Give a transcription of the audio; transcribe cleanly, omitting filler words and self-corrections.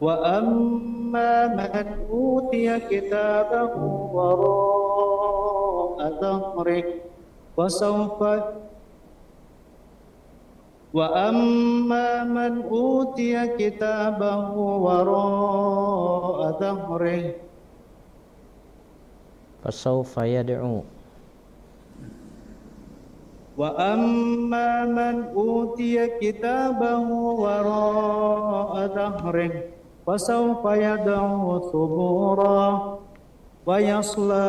وأما من أوتي كتابه وراء ظهره فسوف وأما من أوتي كتابه وراء ظهره فسوف يدعو وأما من أوتي كتابه وراء ظهره فسوف يدعو ثبورا ويصلى